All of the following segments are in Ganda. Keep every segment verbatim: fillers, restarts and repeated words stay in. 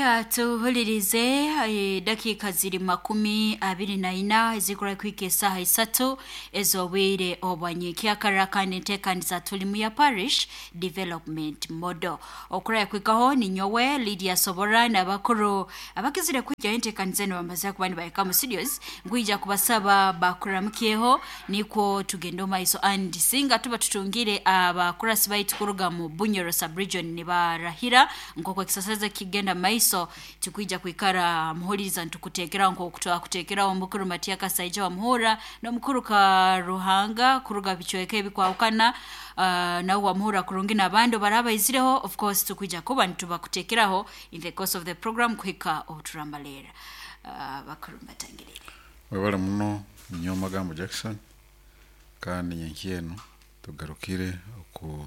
Reka tuhulirize e, dakika ziri makumi abiri na ina ezikura kwike saha isatu ezobwire obwanyiki akarakane tekanisa tulimu ya parish development model okura kwikaho ni nyowe Lydia Sobora na bakuru abakizire kwijya entekanisa ne bamaze kubani bayeka mu studios ngwija kubasaba bakuramukyeho niko tugendo maiso and singa tuba tutungire abakura sibayiti kuruga mu Bunyoro sub-region ne barahira ngoko exercise kigenda maiso tukwija kwikara muhuriza ntukutekera ngo kutoa kutekera omukuru Matia Kasaija wa muhura no mukuru ka Ruhanga kuruga bichweke bikwaukana uh, na wa muhura kurungi na bando baraba izireho of course tukwija kuba ntuba kutekeraho in the course of the program kwika oturambalera uh, bakuru batangirire webale muno nyo magambo Jackson kandi nyenkieno tugarukire ku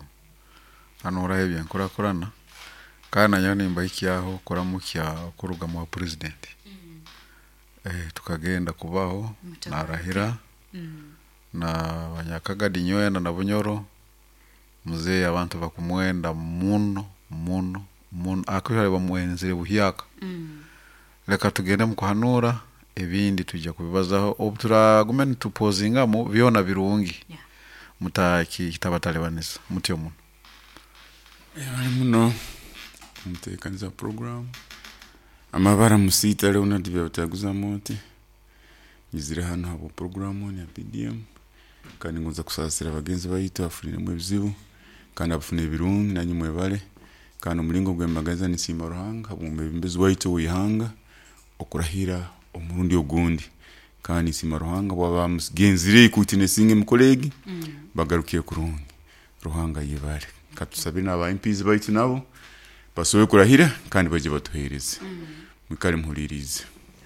anura ebya nkora korana kana nyane mbayikiyaho koramukya kuruga mu president mm. eh tukagenda kubaho narahira mm. na banyakagadi nyoya na Bunyoro muzee abantu bakumwenda muno muno muno akwihare bamwenzire buhyaka mm. leka tugende mu kuhanura ebindi tujya kubibazaho obuturagumen tupozinga mu byona birungi yeah. mutaki kitabatalebanisa mutyo muno yeah, muno mutekanza program amabara musita leo nadibya bataguza mote nizire hano habo program ya P D M kandi ngoza kusasira abagenzi bayito afurine mu bizibu kandi abafune birungi nanyu mwebale kandi umulingo gwe magaza ni sima Ruhanga abumbe bimbezo bayito wihanga okurahira omurundi ogundi kandi sima Ruhanga baba musgenzire ikutine singe mukolegi mm. bagarukiye kurungi Ruhanga yibare katusabina aba M Ps bayito nabo basowe kurahira kandi baje batuhereze mwikare mm. muhuririze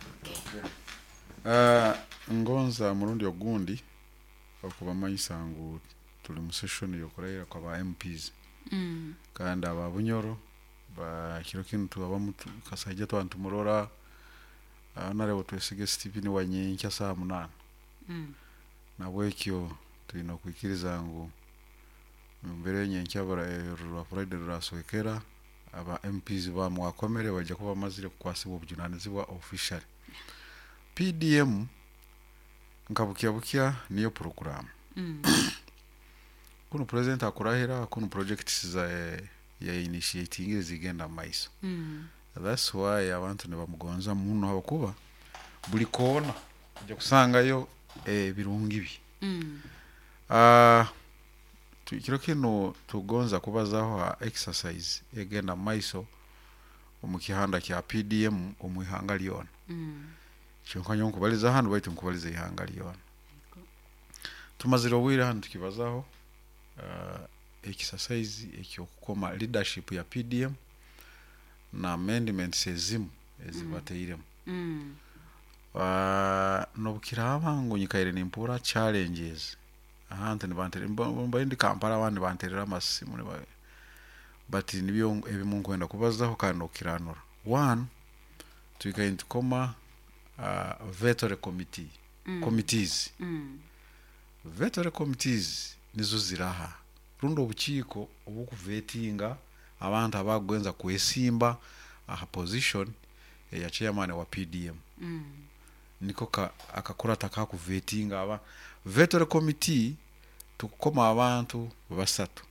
uh, ngonza murundi ogundi okuba mayisangu tuli mu session yo kurahira kwa ba M Ps mm. kandi aba Bunyoro ba kirokintu aba mutu Kasaija twantu murora uh, narewo twesige Stephen wanyenkya saa munana mm. nabwekyo tulino kwikiriza ngo mbere nyenkya bara rwa Friday rasoekera aba M Ps ba mwakomere baje kuba mazire kwasiba obujunanizibwa official P D M nkabukia bukia niyo program mm. kuno president akurahira kuno projects za ya initiating zigenda maiso mm. that's why abantu ne bamugonza muno habakuba buli kona kujya kusanga yo eh birungi bi mm. ah tukiro kino tugonza kubazaho exercise egenda maiso omukihanda kya P D M omwihanga lyona mm. cyonkanyo kubaliza hano bayite kubaliza ihanga lyona tumaziro wira hano tukibazaho uh, exercise ekyo kukoma leadership ya P D M na amendments ezimu ezibateiremo mm. uh, no bukiraba ngo nyikaire nimpura challenges ahante nibantere mba indi Kampala abandi banterera amasimu ne ba but nibyo ebimu kwenda kubazaho kandi okiranura one tuikaye tukoma uh, veterinary committee mm. committees mm. veterinary committees nizo ziraha rundo obukiko obukuvetinga abantu abagwenza kwesimba aha position ya chairman wa P D M mm. niko ka akakora takakuvetinga aba veterinary committee tukoma abantu basatu